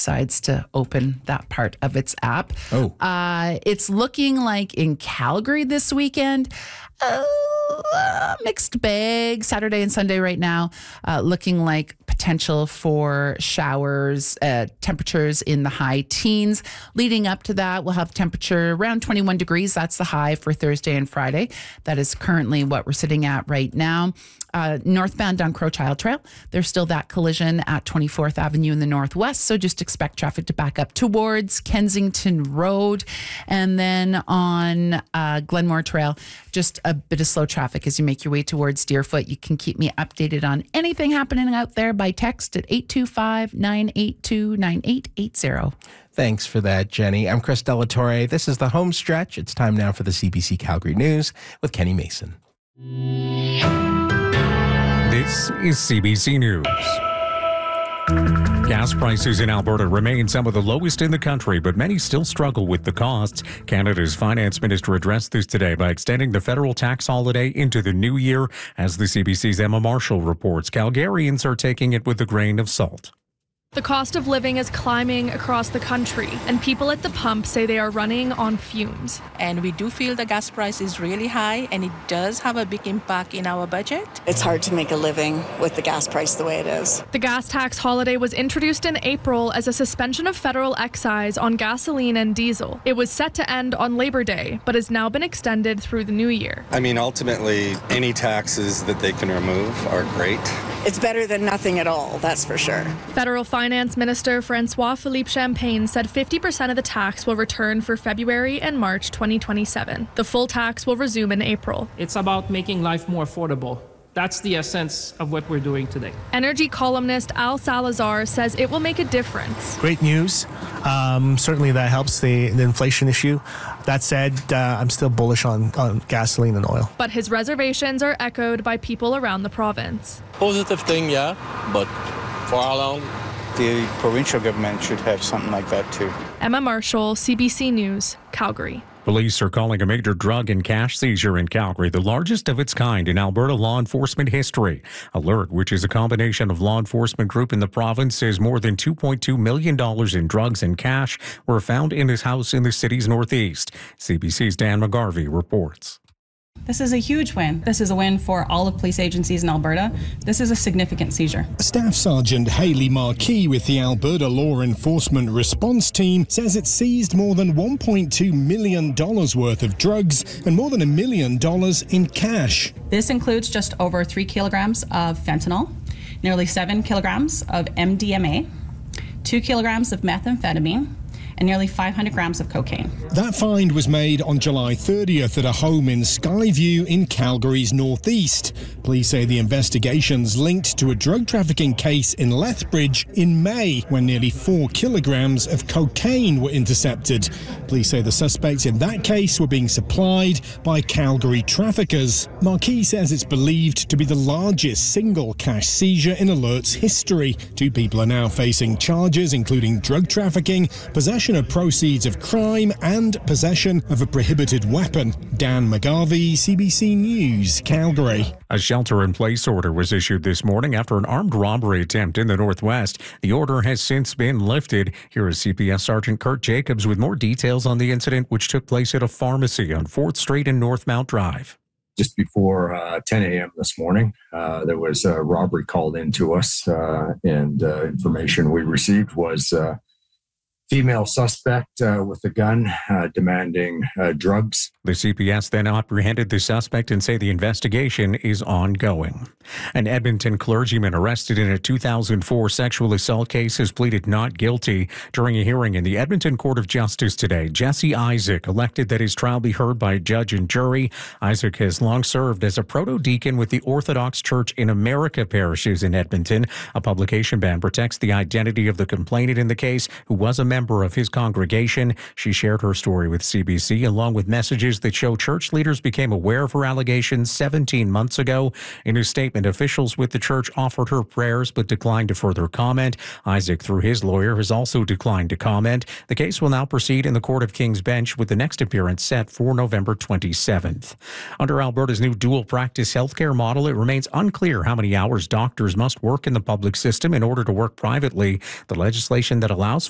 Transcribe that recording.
decides to open that part of its app. Oh. It's looking like in Calgary this weekend, mixed bag, Saturday and Sunday right now, looking like potential for showers, temperatures in the high teens. Leading up to that, we'll have temperature around 21 degrees. That's the high for Thursday and Friday. That is currently what we're sitting at right now. Northbound on Crowchild Trail, there's still that collision at 24th Avenue in the Northwest, so just expect traffic to back up towards Kensington Road. And then on Glenmore Trail, just a bit of slow traffic as you make your way towards Deerfoot. You can keep me updated on anything happening out there by text at 825-982-9880. Thanks for that, Jenny. I'm Chris Delatorre. This is the home stretch. It's time now for the CBC Calgary News with Kenny Mason. This is CBC News. Gas prices in Alberta remain some of the lowest in the country, but many still struggle with the costs. Canada's finance minister addressed this today by extending the federal tax holiday into the new year. As the CBC's Emma Marshall reports, Calgarians are taking it with a grain of salt. The cost of living is climbing across the country, and people at the pump say they are running on fumes. And we do feel the gas price is really high, and it does have a big impact in our budget. It's hard to make a living with the gas price the way it is. The gas tax holiday was introduced in April as a suspension of federal excise on gasoline and diesel. It was set to end on Labor Day, but has now been extended through the new year. I mean, ultimately, any taxes that they can remove are great. It's better than nothing at all, that's for sure. Federal Finance Minister Francois-Philippe Champagne said 50% of the tax will return for February and March 2027. The full tax will resume in April. It's about making life more affordable. That's the essence of what we're doing today. Energy columnist Al Salazar says it will make a difference. Great news. Certainly that helps the inflation issue. That said, I'm still bullish on gasoline and oil. But his reservations are echoed by people around the province. Positive thing, yeah, but for how long? The provincial government should have something like that too. Emma Marshall, CBC News, Calgary. Police are calling a major drug and cash seizure in Calgary the largest of its kind in Alberta law enforcement history. Alert, which is a combination of law enforcement group in the province, says more than $2.2 million in drugs and cash were found in his house in the city's northeast. CBC's Dan McGarvey reports. This is a huge win. This is a win for all of police agencies in Alberta. This is a significant seizure. Staff Sergeant Hayley Marquis with the Alberta Law Enforcement Response Team says it seized more than $1.2 million worth of drugs and more than $1 million in cash. This includes just over 3 kilograms of fentanyl, nearly 7 kilograms of MDMA, 2 kilograms of methamphetamine, and nearly 500 grams of cocaine. That find was made on July 30th at a home in Skyview in Calgary's northeast. Police say the investigation's linked to a drug trafficking case in Lethbridge in May, when nearly 4 kilograms of cocaine were intercepted. Police say the suspects in that case were being supplied by Calgary traffickers. Marquis says it's believed to be the largest single cash seizure in Alert's history. 2 people are now facing charges, including drug trafficking, possession of proceeds of crime and possession of a prohibited weapon. Dan McGarvey, CBC News, Calgary. A shelter-in-place order was issued this morning after an armed robbery attempt in the Northwest. The order has since been lifted. Here is CPS Sergeant Kurt Jacobs with more details on the incident, which took place at a pharmacy on 4th Street and Northmount Drive. Just before 10 a.m. this morning, there was a robbery called in to us, and information we received was female suspect with a gun demanding drugs. The CPS then apprehended the suspect and say the investigation is ongoing. An Edmonton clergyman arrested in a 2004 sexual assault case has pleaded not guilty. During a hearing in the Edmonton Court of Justice today, Jesse Isaac elected that his trial be heard by a judge and jury. Isaac has long served as a proto-deacon with the Orthodox Church in America parishes in Edmonton. A publication ban protects the identity of the complainant in the case, who was a member of his congregation. She shared her story with CBC, along with messages that show church leaders became aware of her allegations 17 months ago. In a statement, officials with the church offered her prayers but declined to further comment. Isaac, through his lawyer, has also declined to comment. The case will now proceed in the Court of King's Bench, with the next appearance set for November 27th. Under Alberta's new dual practice healthcare model, it remains unclear how many hours doctors must work in the public system in order to work privately. The legislation that allows